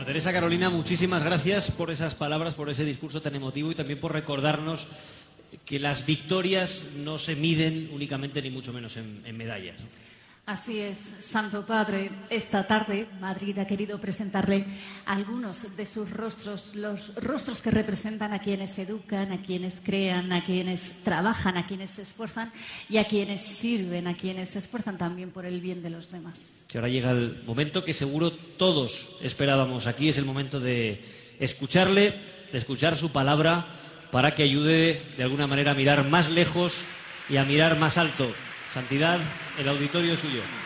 Teresa Carolina, muchísimas gracias por esas palabras, por ese discurso tan emotivo y también por recordarnos que las victorias no se miden únicamente ni mucho menos en medallas. Así es, Santo Padre. Esta tarde Madrid ha querido presentarle algunos de sus rostros, los rostros que representan a quienes educan, a quienes crean, a quienes trabajan, a quienes se esfuerzan y a quienes sirven, a quienes se esfuerzan también por el bien de los demás. Que ahora llega el momento que seguro todos esperábamos. Aquí es el momento de escucharle, de escuchar su palabra para que ayude de alguna manera a mirar más lejos y a mirar más alto. Santidad, el auditorio es suyo.